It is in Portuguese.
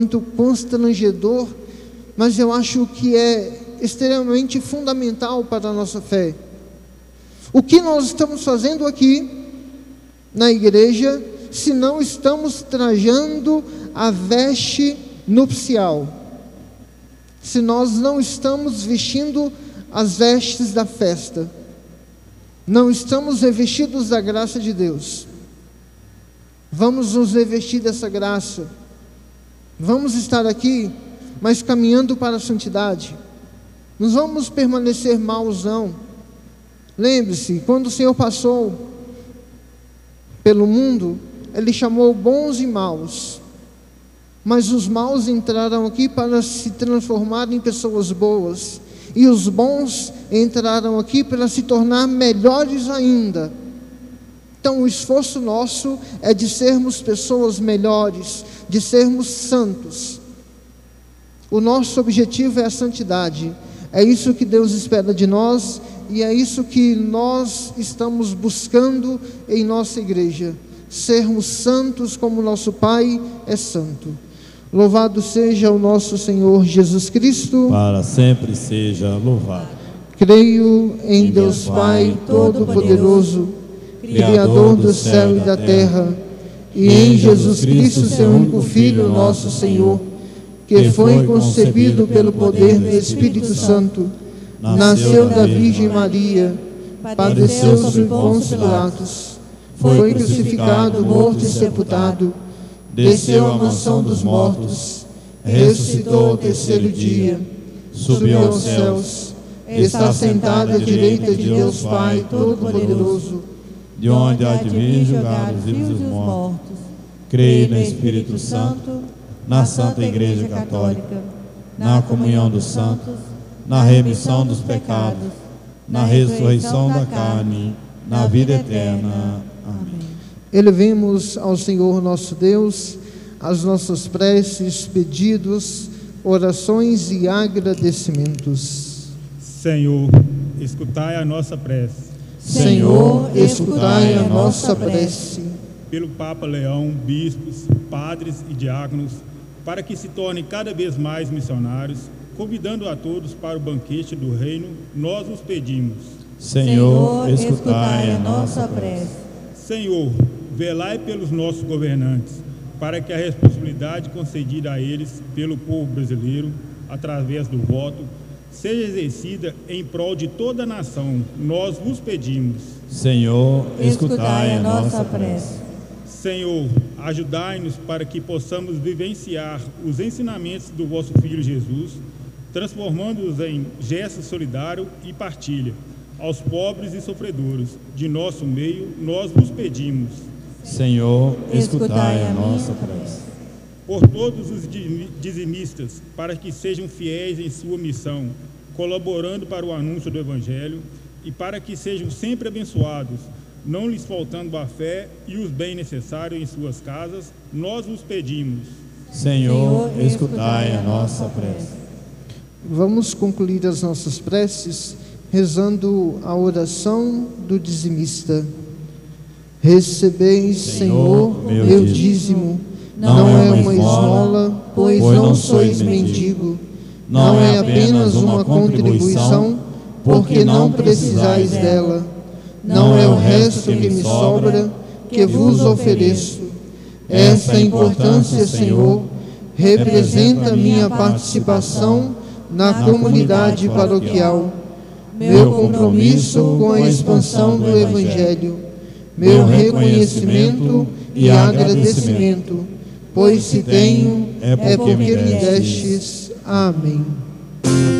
muito constrangedor, mas eu acho que é extremamente fundamental para a nossa fé. O que nós estamos fazendo aqui na igreja, se não estamos trajando a veste nupcial, se nós não estamos vestindo as vestes da festa, não estamos revestidos da graça de Deus. Vamos nos revestir dessa graça. Vamos estar aqui, mas caminhando para a santidade. Não vamos permanecer maus, não. Lembre-se, quando o Senhor passou pelo mundo, Ele chamou bons e maus. Mas os maus entraram aqui para se transformar em pessoas boas. E os bons entraram aqui para se tornar melhores ainda. Então o esforço nosso é de sermos pessoas melhores, de sermos santos. O nosso objetivo é a santidade. É isso que Deus espera de nós e é isso que nós estamos buscando em nossa igreja. Sermos santos como nosso Pai é santo. Louvado seja o nosso Senhor Jesus Cristo. Para sempre seja louvado. Creio em Deus Pai Todo-Poderoso, Criador do céu e da terra, e em Jesus Cristo, seu único Filho, nosso Senhor, que foi concebido pelo poder do Espírito Santo, nasceu da Virgem Maria, padeceu sob Pôncio Pilatos, foi crucificado, morto e sepultado, desceu à mansão dos mortos, ressuscitou ao terceiro dia, subiu aos céus, está sentado à direita de Deus Pai Todo-Poderoso, de onde há de vir julgar os vivos e os mortos. Creio no Espírito Santo, na Santa Igreja Católica, na comunhão dos santos, na remissão dos pecados, na ressurreição da carne, na vida eterna. Amém. Elevemos ao Senhor nosso Deus as nossas preces, pedidos, orações e agradecimentos. Senhor, escutai a nossa prece. Senhor, escutai a nossa prece. Pelo Papa Leão, bispos, padres e diáconos, para que se tornem cada vez mais missionários, convidando a todos para o banquete do reino, nós os pedimos. Senhor, escutai a nossa prece. Senhor, velai pelos nossos governantes, para que a responsabilidade concedida a eles pelo povo brasileiro, através do voto, seja exercida em prol de toda a nação, nós vos pedimos. Senhor, escutai a nossa prece. Senhor, ajudai-nos para que possamos vivenciar os ensinamentos do vosso Filho Jesus, transformando-os em gesto solidário e partilha, aos pobres e sofredores de nosso meio, nós vos pedimos. Senhor, escutai a nossa prece. Por todos os dizimistas, para que sejam fiéis em sua missão, colaborando para o anúncio do Evangelho, e para que sejam sempre abençoados, não lhes faltando a fé e os bens necessários em suas casas, nós vos pedimos. Senhor, escutai a nossa prece. Vamos concluir as nossas preces rezando a oração do dizimista. Recebeis, Senhor, meu dízimo, não é uma esmola, pois não sois mendigo, não é apenas uma contribuição, porque não precisais dela, não é o resto que me sobra, que vos ofereço. Esta importância, Senhor, representa minha participação na comunidade paroquial, meu compromisso com a expansão do Evangelho, meu reconhecimento e agradecimento, pois se tenho, é porque me destes. Amém.